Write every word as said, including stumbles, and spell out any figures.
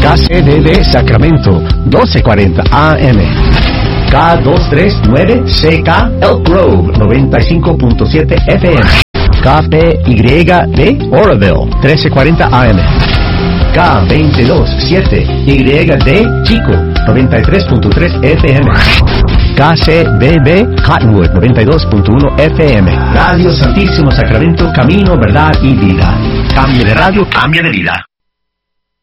K C D D Sacramento, doce cuarenta A M. K doscientos treinta y nueve C K Elk Grove, noventa y cinco punto siete F M. K P Y D Oroville, trece cuarenta A M. K veintidós siete Y D Chico, noventa y tres punto tres F M. K C B B Cottonwood, noventa y dos punto uno F M. Radio Santísimo Sacramento, camino, verdad y vida. Cambio de radio, cambia de vida.